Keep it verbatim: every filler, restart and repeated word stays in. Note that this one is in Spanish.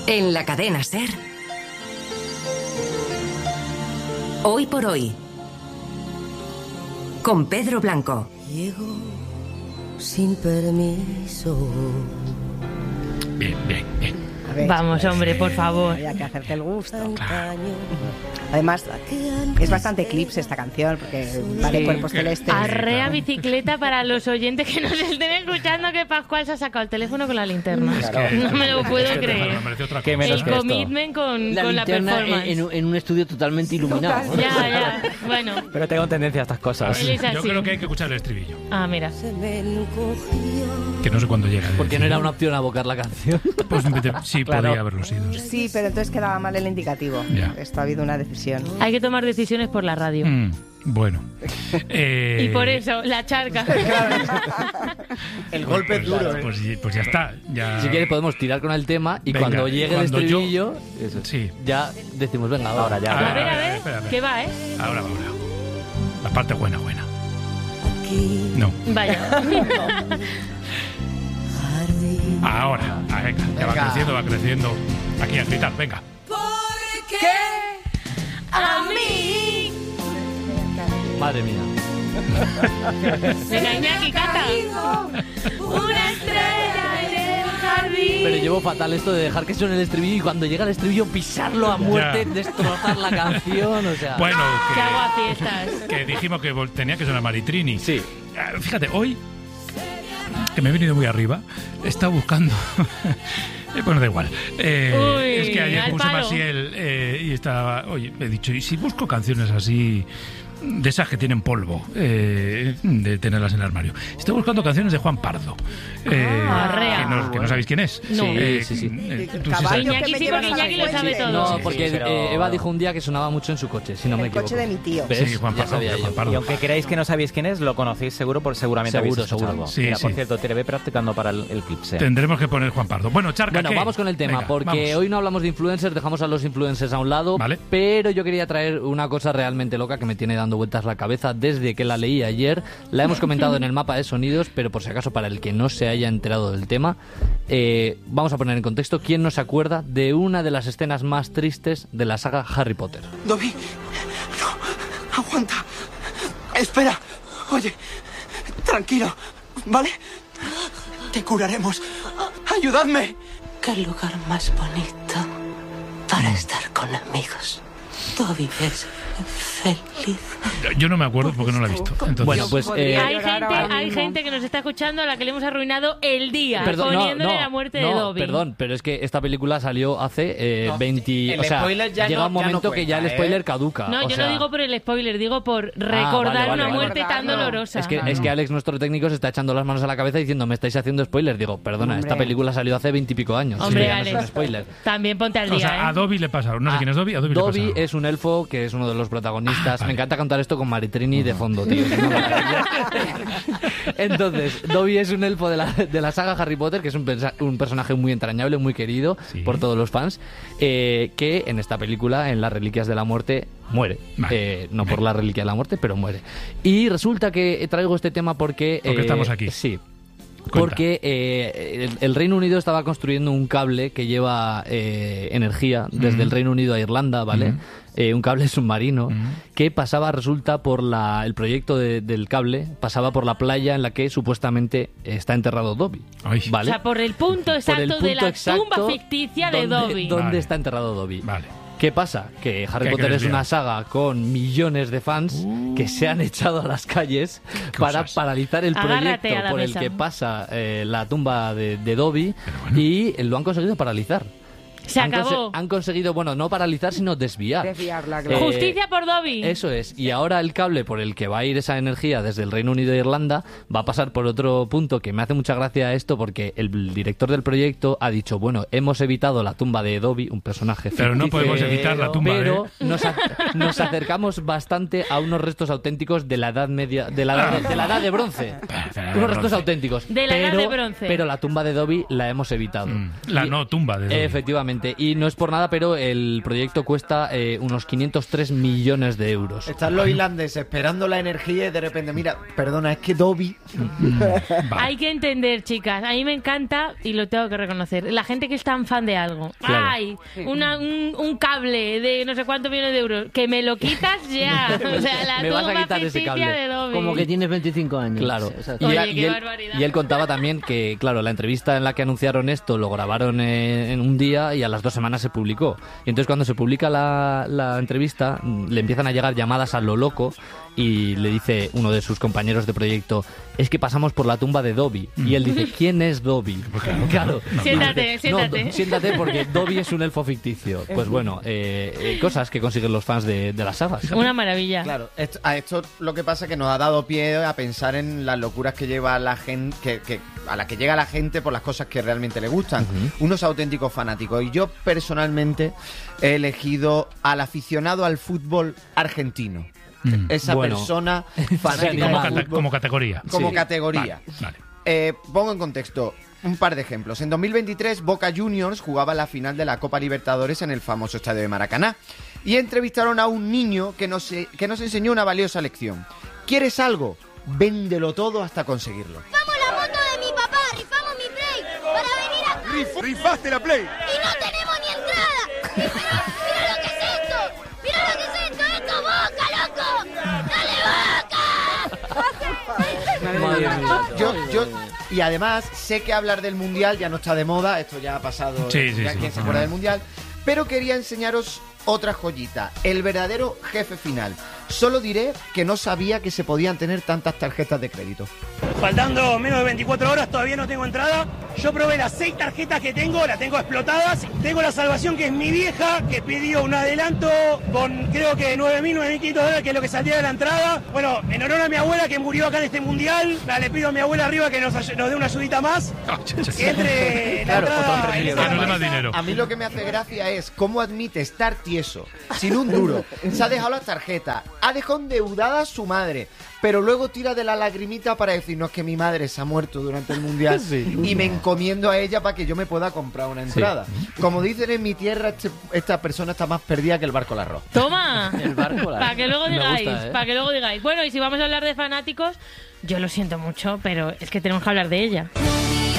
En la cadena SER. Hoy por hoy. Con Pedro Blanco. Llego sin permiso. Bien, bien, bien. Ver, Vamos, hombre, por favor. Había que hacerte el gusto. Además, es bastante eclipse esta canción, porque va de cuerpos celestes. Arrea bicicleta para los oyentes que nos estén escuchando, que Pascual se ha sacado el teléfono con la linterna. Es que, no me lo puedo es que creer. ¿Qué el commitment con la, con la performance. En, en un estudio totalmente iluminado. Ya, ya, bueno. Pero tengo tendencia a estas cosas. Yo creo que hay que escuchar el estribillo. Ah, mira. Que no sé cuándo llega. Porque no era una opción abocar la canción. Pues sí, claro. podría haberlo sido. Sí, pero entonces quedaba mal el indicativo. Ya. Esto ha habido una decisión. Hay que tomar decisiones por la radio. Mm, bueno. Eh... Y por eso, la charca. El golpe pues, duro. Pues, pues, pues ya está. Ya... Si quieres podemos tirar con el tema y venga, cuando llegue cuando el estribillo, yo... eso, sí. ya decimos, venga, ahora ya. A ver, a ver, a ver. Espera, espera. ¿Qué va, eh? Ahora, ahora. La parte buena, buena. No. Vaya. Ahora. Ah, venga, ya va creciendo, va creciendo. Aquí a gritar, venga. Porque a mí. Madre mía. Venga, Iñaki, canta. Una estrella en el jardín. Pero llevo fatal esto de dejar que suene el estribillo y cuando llega el estribillo pisarlo a muerte, Ya. destrozar la canción, o sea... Bueno, ¿Qué hago a que, fiestas? que dijimos que vol- tenía que sonar Maritrini. Sí. Ah, fíjate, hoy, que me he venido muy arriba, he estado buscando... Eh, bueno, da igual. Eh, Uy, es que ayer al puse palo. Maciel eh, y estaba... Oye, he dicho, ¿y si busco canciones así... de esas que tienen polvo, eh, de tenerlas en el armario? Estoy buscando canciones de Juan Pardo. Eh, Arrea. que, no, que no sabéis quién es. No. Eh, Sí, sí, sí. eh, El tú sí sabes. caballo Iñaki que me sí, llevan porque a la Iñaki lo sabe fuente. todo. No, Sí, porque sí, pero- eh, Eva dijo un día que sonaba mucho en su coche, si no En me el equivoco. coche de mi tío. ¿Ves? Sí, Juan Ya Pardo. sabía Juan yo. Pardo. Y aunque creáis que no sabéis quién es, lo conocéis seguro, por seguramente Seguro, habéis escuchado seguro. algo. Sí, Mira, por sí. cierto, te ve practicando para el, el eclipse. Tendremos que poner Juan Pardo. Bueno, Charca, Bueno, ¿qué? vamos con el tema, Venga, porque vamos. hoy no hablamos de influencers, dejamos a los influencers a un lado, Vale. pero yo quería traer una cosa realmente loca que me tiene dando vueltas la cabeza desde que la leí ayer. La hemos comentado en el mapa de sonidos, pero por si acaso para el que no se haya enterado del tema, eh, vamos a poner en contexto quién no se acuerda de una de las escenas más tristes de la saga Harry Potter. Dobby, no, aguanta. Espera, oye, tranquilo, ¿vale? Te curaremos. Ayudadme. Qué lugar más bonito para estar con amigos. Dobby es feliz. Yo no me acuerdo porque no la he visto. Entonces, Bueno, pues... eh, Hay gente, hay gente que nos está escuchando a la que le hemos arruinado el día Perdón, no, poniéndole no, la muerte no, de Dobby. Perdón, pero es que esta película salió hace eh, No, veinte... el o sea, spoiler ya llega no- un ya no momento que ya el cuenta, spoiler ¿eh? caduca. No, o yo sea, no digo por el spoiler, digo por recordar vale, vale, una vale. muerte tan Recordarlo. dolorosa. Es que, Ah, es no. que Alex, nuestro técnico, se está echando las manos a la cabeza diciendo me estáis haciendo spoiler. Digo, perdona, Hombre. esta película salió hace veintipico años. Hombre, Sí, ya no es un Alex, spoiler. también ponte al o día, sea, a ¿eh? Dobby le pasa. No sé Ah, quién es Dobby. A Dobby, le Dobby pasa. es un elfo que es uno de los protagonistas. Ah, vale. Me encanta cantar esto con Maritrini de fondo, tío. Es una maravilla. Entonces, Dobby es un elfo de la, de la saga Harry Potter, que es un, pensa- un personaje muy entrañable, muy querido Sí. por todos los fans, eh, que en esta película, en Las Reliquias de la Muerte, muere. Vale. Eh, no por la Reliquia de la Muerte, pero muere. Y resulta que traigo este tema porque... Porque eh, estamos aquí. Sí. Cuenta. Porque eh, el, el Reino Unido estaba construyendo un cable que lleva eh, energía desde Ujú. el Reino Unido a Irlanda, ¿vale? Ujú. Eh, un cable submarino Ujú. que pasaba, resulta, por la... El proyecto de- del cable pasaba por la playa en la que supuestamente está enterrado Dobby, Ay. O ¿vale? sea, por el punto Por exacto el de punto la exacto tumba ficticia de donde- Dobby. ¿Dónde Vale. está enterrado Dobby? Vale. ¿Qué pasa? Que Harry Que hay que Potter es desviar. una saga con millones de fans que se han echado a las calles para cosas. paralizar el Agárrate proyecto a la por el mesa. que pasa eh, la tumba de, de Dobby Pero bueno. y lo han conseguido paralizar. Se han, conse- acabó. han conseguido, bueno, no paralizar, sino desviar. Desviarla, Eh, claro. Justicia por Dobby. Eso es. Y ahora el cable por el que va a ir esa energía desde el Reino Unido a Irlanda va a pasar por otro punto que me hace mucha gracia esto porque el director del proyecto ha dicho, bueno, hemos evitado la tumba de Dobby, un personaje Pero no ficticio, podemos evitar la tumba, pero ¿eh? nos, a- nos acercamos bastante a unos restos auténticos de la edad media, de la edad de, de la edad de bronce. de la Unos restos bronce. auténticos. De la edad pero, de bronce. pero la tumba de Dobby la hemos evitado. Mm. La Y- no tumba de Dobby. Efectivamente. efectivamente. Y no es por nada, pero el proyecto cuesta eh, unos quinientos tres millones de euros. Están los irlandeses esperando la energía y de repente, mira, perdona, es que Dobby... Hay que entender, chicas, a mí me encanta y lo tengo que reconocer. La gente que es tan fan de algo. Claro. ¡Ay! Una, un, un cable de no sé cuántos millones de euros. Que me lo quitas ya. O sea, la Me vas a tumba quitar ese ficticia cable. de Dobby. Como que tienes veinticinco años. Claro. Exacto. Oye, él, qué él, barbaridad. y él contaba también que, claro, la entrevista en la que anunciaron esto lo grabaron eh, en un día y a las dos semanas se publicó. Y entonces cuando se publica la, la entrevista le empiezan a llegar llamadas a lo loco y le dice uno de sus compañeros de proyecto, es que pasamos por la tumba de Dobby. Y él dice, ¿quién es Dobby? Claro. Siéntate, No, siéntate. do- siéntate porque Dobby es un elfo ficticio. Pues bueno, eh, eh, cosas que consiguen los fans de, de las sagas. Una maravilla. Claro, esto, a esto lo que pasa es que nos ha dado pie a pensar en las locuras que lleva la gente, que, que, a la que llega la gente por las cosas que realmente le gustan. Uh-huh. Unos auténticos fanáticos. Y yo personalmente he elegido al aficionado al fútbol argentino. Mm. Esa bueno. persona fanática como, del cata- fútbol, como categoría. Como Sí. categoría. Vale, vale. Eh, pongo en contexto un par de ejemplos. En dos mil veintitrés, Boca Juniors jugaba la final de la Copa Libertadores en el famoso estadio de Maracaná. Y entrevistaron a un niño que nos, que nos enseñó una valiosa lección. ¿Quieres algo? Véndelo todo hasta conseguirlo. Rifamos la moto de mi papá, rifamos mi Play para venir acá. Rif- ¡Rifaste la Play! Y no tenemos ni entrada. Mira, mira lo que es esto. Mira lo que es esto. Esto es Boca, loco. ¡Dale, Boca! Madre mía. Yo, yo, y además, sé que hablar del Mundial ya no está de moda. Esto ya ha pasado. Sí, sí, ya sí. ¿Quién se acuerda del Mundial? Pero quería enseñaros otra joyita. El verdadero jefe final. Solo diré que no sabía que se podían tener tantas tarjetas de crédito. Faltando menos de veinticuatro horas, todavía no tengo entrada. Yo probé las seis tarjetas que tengo, las tengo explotadas. Tengo la salvación, que es mi vieja, que pidió un adelanto con creo que nueve mil, nueve mil quinientos dólares, que es lo que saldría de la entrada. Bueno, en honor a mi abuela que murió acá en este mundial, la, le pido a mi abuela arriba que nos, ay- nos dé una ayudita más. Que entre la Claro, entrada en esa Ah, no le das mesa. dinero. A mí lo que me hace gracia es cómo admite estar tieso, sin un duro. Se ha dejado las tarjetas, ha dejado endeudada a su madre, pero luego tira de la lagrimita para decirnos que mi madre se ha muerto durante el mundial Sí. y me encomiendo a ella para que yo me pueda comprar una entrada. Como dicen en mi tierra, este- esta persona está más perdida que el barco al arroz. Toma. El barco, la- Para que luego Me digáis, gusta, ¿eh? para que luego digáis. Bueno, y si vamos a hablar de fanáticos, yo lo siento mucho, pero es que tenemos que hablar de ella. No